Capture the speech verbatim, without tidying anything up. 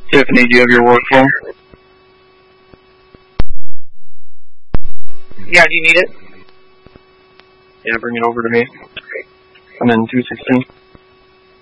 Tiffany, do you have your workflow? Yeah, do you need it? Yeah, bring it over to me. I'm in two sixteen.